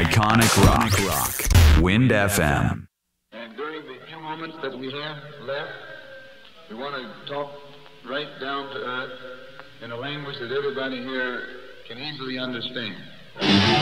Iconic rock. Wind FM. And during the few moments that we have left, we want to talk right down to earth in a language that everybody here can easily understand.